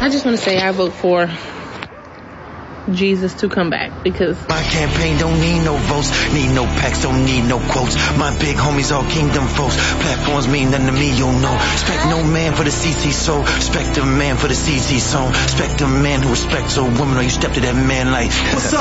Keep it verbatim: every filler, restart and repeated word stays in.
I just want to say I vote for Jesus to come back because my campaign don't need no votes, need no packs, don't need no quotes. My big homies all kingdom folks. Platforms mean nothing to me, you know. Respect no man for the C C soul. Respect a man for the C C song. Respect a man who respects a woman, or you step to that man like, what's up?